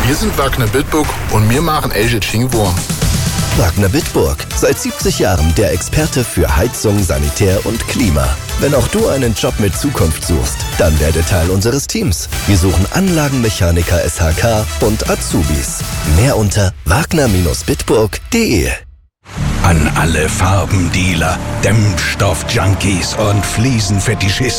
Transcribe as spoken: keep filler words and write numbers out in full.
Wir sind Wagner Bitburg und wir machen Elche Chingwurm. Wagner Bitburg, seit siebzig Jahren der Experte für Heizung, Sanitär und Klima. Wenn auch du einen Job mit Zukunft suchst, dann werde Teil unseres Teams. Wir suchen Anlagenmechaniker S H K und Azubis. Mehr unter wagner Bitburg punkt de. An alle Farbendealer, Dämmstoff-Junkies und Fliesenfetischisten.